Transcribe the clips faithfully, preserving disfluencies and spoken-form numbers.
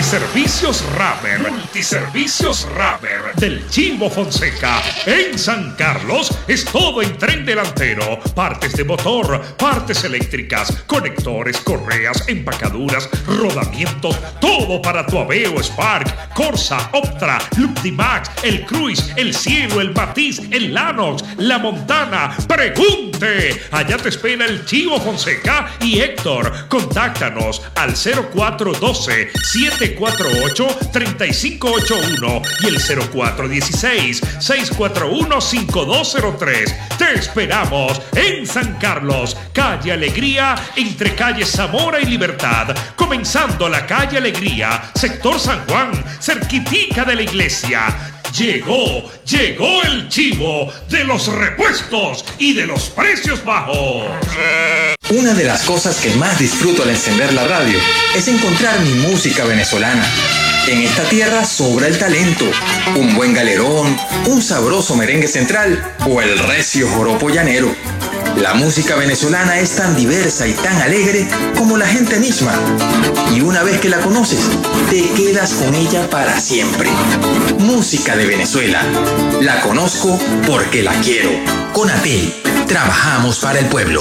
Multiservicios Raver, Multiservicios Raver del Chivo Fonseca. En San Carlos es todo en tren delantero, partes de motor, partes eléctricas, conectores, correas, empacaduras, rodamientos, todo para tu Aveo, Spark, Corsa, Optra, Luptimax, el Cruise, el Cielo, el Matiz, el Lanox, la Montana. ¡Pregunte! Allá te espera el Chivo Fonseca y Héctor. Contáctanos al cero cuatro uno dos, siete cuatro ocho, tres cinco ocho uno y el cero cuatro uno seis, seis cuatro uno, cinco dos cero tres. Te esperamos en San Carlos, calle Alegría, entre calles Zamora y Libertad, comenzando la calle Alegría, sector San Juan, cerquitica de la iglesia. Llegó, llegó el Chivo de los repuestos y de los precios bajos. Una de las cosas que más disfruto al encender la radio es encontrar mi música venezolana. En esta tierra sobra el talento, un buen galerón, un sabroso merengue central o el recio joropo llanero. La música venezolana es tan diversa y tan alegre como la gente misma. Y una vez que la conoces, te quedas con ella para siempre. Música de Venezuela. La conozco porque la quiero. Conatel, trabajamos para el pueblo.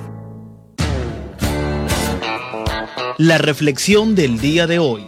La reflexión del día de hoy.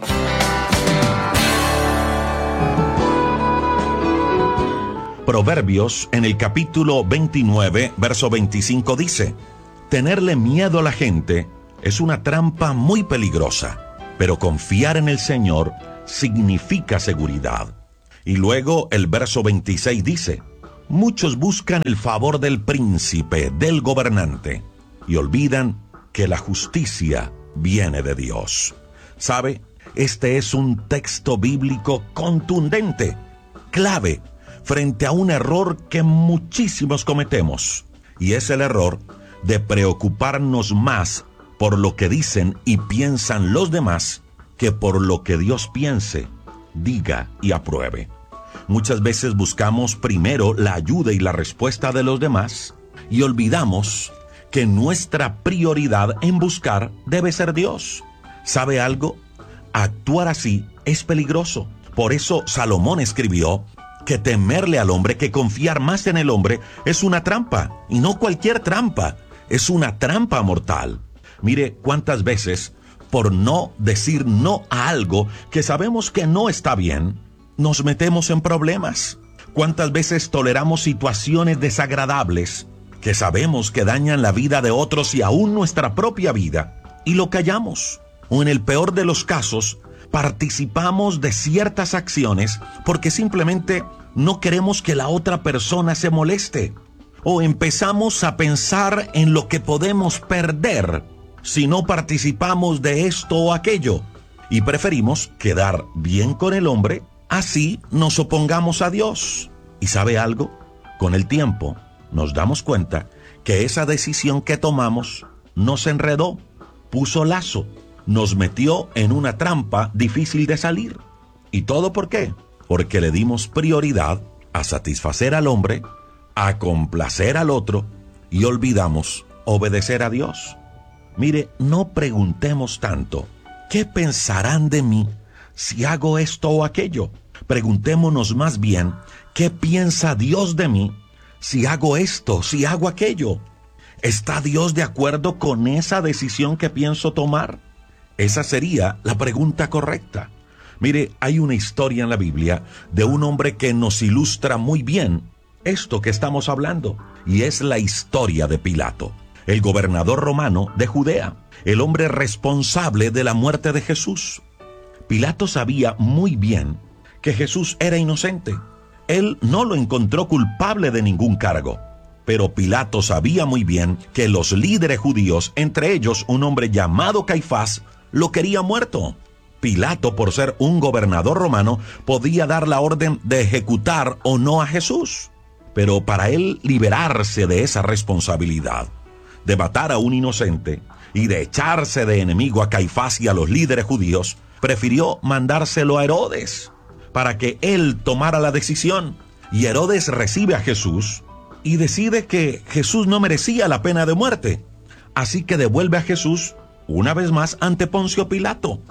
Proverbios en el capítulo veintinueve, verso veinticinco dice: tenerle miedo a la gente es una trampa muy peligrosa, pero confiar en el Señor significa seguridad. Y luego el verso veintiséis dice: muchos buscan el favor del príncipe, del gobernante, y olvidan que la justicia viene de Dios. ¿Sabe? Este es un texto bíblico contundente, clave, frente a un error que muchísimos cometemos, y es el error de preocuparnos más por lo que dicen y piensan los demás que por lo que Dios piense, diga y apruebe. Muchas veces buscamos primero la ayuda y la respuesta de los demás y olvidamos que nuestra prioridad en buscar debe ser Dios. ¿Sabe algo? Actuar así es peligroso. Por eso Salomón escribió que temerle al hombre, que confiar más en el hombre, es una trampa, y no cualquier trampa, es una trampa mortal. Mire cuántas veces, por no decir no a algo que sabemos que no está bien, nos metemos en problemas. Cuántas veces toleramos situaciones desagradables que sabemos que dañan la vida de otros y aún nuestra propia vida, y lo callamos. O en el peor de los casos, participamos de ciertas acciones porque simplemente no queremos que la otra persona se moleste. O empezamos a pensar en lo que podemos perder si no participamos de esto o aquello. Y preferimos quedar bien con el hombre, así nos opongamos a Dios. ¿Y sabe algo? Con el tiempo nos damos cuenta que esa decisión que tomamos nos enredó, puso lazo, nos metió en una trampa difícil de salir. ¿Y todo por qué? Porque le dimos prioridad a satisfacer al hombre, a complacer al otro, y olvidamos obedecer a Dios. Mire, no preguntemos tanto, ¿qué pensarán de mí si hago esto o aquello? Preguntémonos más bien, ¿qué piensa Dios de mí si hago esto, si hago aquello? ¿Está Dios de acuerdo con esa decisión que pienso tomar? Esa sería la pregunta correcta. Mire, hay una historia en la Biblia de un hombre que nos ilustra muy bien esto que estamos hablando, y es la historia de Pilato, el gobernador romano de Judea, el hombre responsable de la muerte de Jesús. Pilato sabía muy bien que Jesús era inocente. Él no lo encontró culpable de ningún cargo, pero Pilato sabía muy bien que los líderes judíos, entre ellos un hombre llamado Caifás, lo quería muerto. Pilato, por ser un gobernador romano, podía dar la orden de ejecutar o no a Jesús. Pero para él liberarse de esa responsabilidad, de matar a un inocente y de echarse de enemigo a Caifás y a los líderes judíos, prefirió mandárselo a Herodes para que él tomara la decisión. Y Herodes recibe a Jesús y decide que Jesús no merecía la pena de muerte. Así que devuelve a Jesús una vez más ante Poncio Pilato.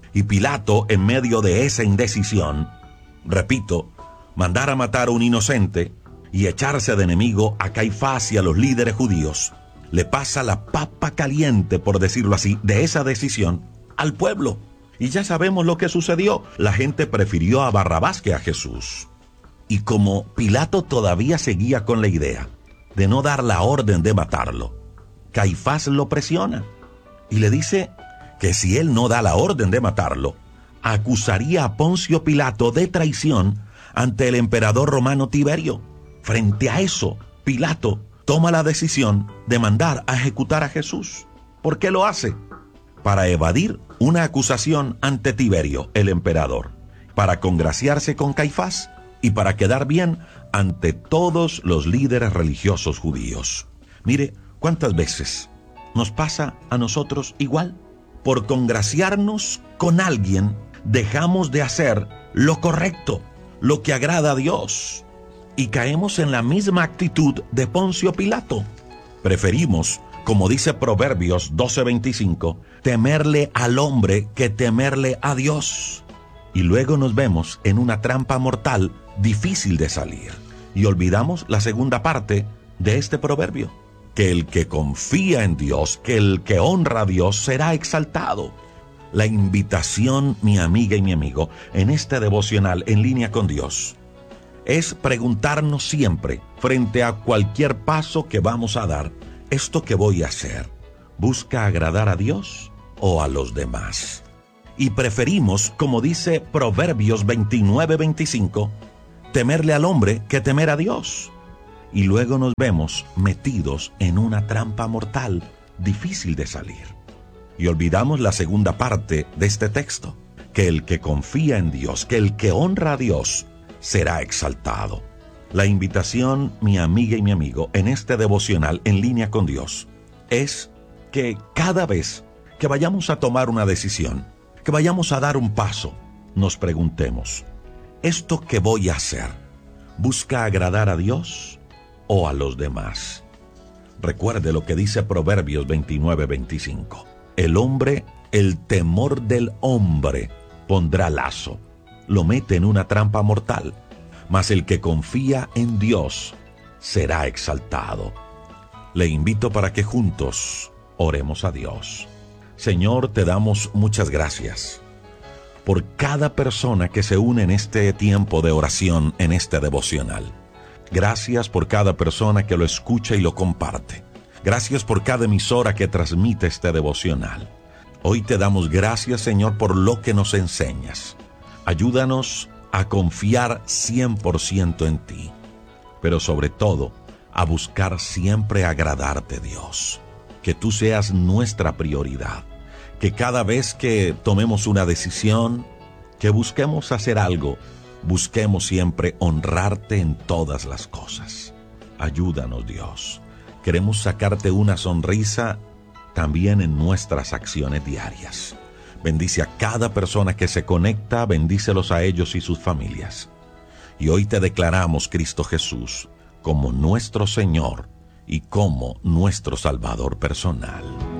Y Pilato, en medio de esa indecisión, repito, mandar a matar a un inocente y echarse de enemigo a Caifás y a los líderes judíos, le pasa la papa caliente, por decirlo así, de esa decisión al pueblo. Y ya sabemos lo que sucedió. La gente prefirió a Barrabás que a Jesús. Y como Pilato todavía seguía con la idea de no dar la orden de matarlo, Caifás lo presiona y le dice que si él no da la orden de matarlo, acusaría a Poncio Pilato de traición ante el emperador romano Tiberio. Frente a eso, Pilato toma la decisión de mandar a ejecutar a Jesús. ¿Por qué lo hace? Para evadir una acusación ante Tiberio, el emperador, para congraciarse con Caifás y para quedar bien ante todos los líderes religiosos judíos. Mire, ¿cuántas veces nos pasa a nosotros igual? Por congraciarnos con alguien, dejamos de hacer lo correcto, lo que agrada a Dios, y caemos en la misma actitud de Poncio Pilato. Preferimos, como dice Proverbios doce veinticinco, temerle al hombre que temerle a Dios. Y luego nos vemos en una trampa mortal difícil de salir. Y olvidamos la segunda parte de este proverbio, que el que confía en Dios, que el que honra a Dios será exaltado. La invitación, mi amiga y mi amigo, en este devocional En Línea con Dios, es preguntarnos siempre, frente a cualquier paso que vamos a dar, ¿esto que voy a hacer busca agradar a Dios o a los demás? Y preferimos, como dice Proverbios veintinueve veinticinco, temerle al hombre que temer a Dios. Y luego nos vemos metidos en una trampa mortal difícil de salir. Y olvidamos la segunda parte de este texto, que el que confía en Dios, que el que honra a Dios, será exaltado. La invitación, mi amiga y mi amigo, en este devocional En Línea con Dios, es que cada vez que vayamos a tomar una decisión, que vayamos a dar un paso, nos preguntemos, ¿esto que voy a hacer busca agradar a Dios o a los demás? Recuerde lo que dice Proverbios veintinueve veinticinco. El hombre, el temor del hombre, pondrá lazo, lo mete en una trampa mortal, mas el que confía en Dios será exaltado. Le invito para que juntos oremos a Dios. Señor, te damos muchas gracias por cada persona que se une en este tiempo de oración, en este devocional. Gracias por cada persona que lo escucha y lo comparte. Gracias por cada emisora que transmite este devocional. Hoy te damos gracias, Señor, por lo que nos enseñas. Ayúdanos a confiar cien por ciento en ti, pero sobre todo, a buscar siempre agradarte, Dios. Que tú seas nuestra prioridad. Que cada vez que tomemos una decisión, que busquemos hacer algo, busquemos siempre honrarte en todas las cosas. Ayúdanos, Dios. Queremos sacarte una sonrisa también en nuestras acciones diarias. Bendice a cada persona que se conecta, bendícelos a ellos y sus familias. Y hoy te declaramos, Cristo Jesús, como nuestro Señor y como nuestro Salvador personal.